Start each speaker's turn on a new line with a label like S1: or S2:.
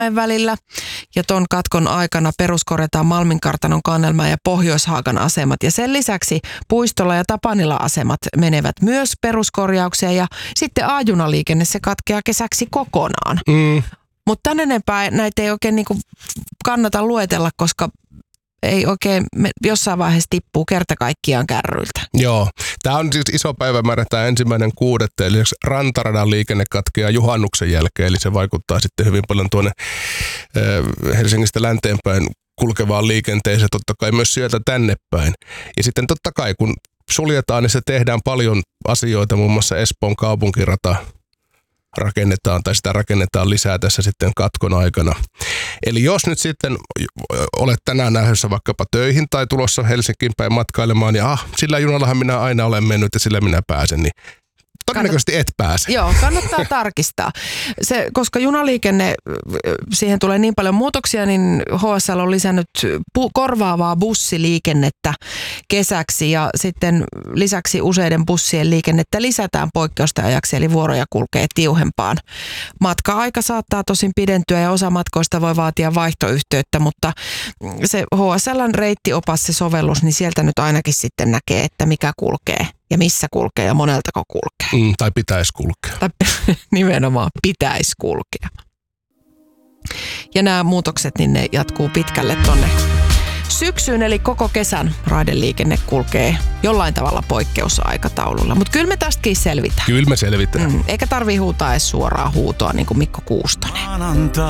S1: välillä. Ja ton katkon aikana peruskorjataan Malminkartanon, Kannelmäen ja Pohjois-Haagan asemat. Ja sen lisäksi Puistola ja Tapanila-asemat menevät myös peruskorjaukseen. Ja sitten A-junaliikenne se katkeaa kesäksi kokonaan. Mutta tän enempää näitä ei oikein niinku kannata luetella, koska ei oikein, jossain vaiheessa tippuu kerta kaikkiaan kärryiltä.
S2: Joo, tämä on siis iso päivämäärä, tämä 1.6. Eli rantaradan liikenne katkeaa juhannuksen jälkeen, eli se vaikuttaa sitten hyvin paljon tuonne Helsingistä länteenpäin kulkevaan liikenteeseen, totta kai myös sieltä tänne päin. Ja sitten totta kai, kun suljetaan, niin se tehdään paljon asioita, muun muassa Espoon kaupunkirata rakennetaan tai sitä rakennetaan lisää tässä sitten katkon aikana. Eli jos nyt sitten olet tänään lähdössä vaikkapa töihin tai tulossa Helsinkiin päin matkailemaan ja sillä junallahan minä aina olen mennyt ja sillä minä pääsen, niin todennäköisesti et pääse.
S1: Joo, kannattaa tarkistaa. Koska junaliikenne, siihen tulee niin paljon muutoksia, niin HSL on lisännyt korvaavaa bussiliikennettä kesäksi ja sitten lisäksi useiden bussien liikennettä lisätään poikkeusten ajaksi, eli vuoroja kulkee tiuhempaan. Matka-aika saattaa tosin pidentyä ja osa matkoista voi vaatia vaihtoyhteyttä, mutta se HSL:n reittiopas, se sovellus, niin sieltä nyt ainakin sitten näkee, että mikä kulkee ja missä kulkee ja moneltako kulkee.
S2: Tai pitäisi kulkea.
S1: Tai nimenomaan pitäisi kulkea. Ja nämä muutokset, niin ne jatkuu pitkälle tonne syksyyn, eli koko kesän raideliikenne kulkee jollain tavalla poikkeusaikataululla. Mutta kyllä me tästäkin selvitään.
S2: Kyllä me selvitään.
S1: Eikä tarvii huutaa edes suoraa huutoa, niin kuin Mikko Kuustonen.